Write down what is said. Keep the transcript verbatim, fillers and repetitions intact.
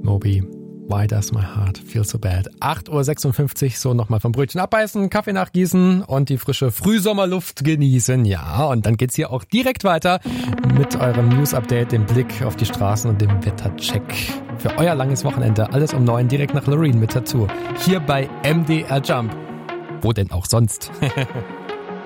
Moby. Why does my heart feel so bad? acht Uhr sechsundfünfzig, so nochmal vom Brötchen abbeißen, Kaffee nachgießen und die frische Frühsommerluft genießen. Ja, und dann geht's hier auch direkt weiter mit eurem News-Update, dem Blick auf die Straßen und dem Wettercheck. Für euer langes Wochenende, alles um neun, direkt nach Loreen mit dazu. Hier bei M D R Jump. Wo denn auch sonst?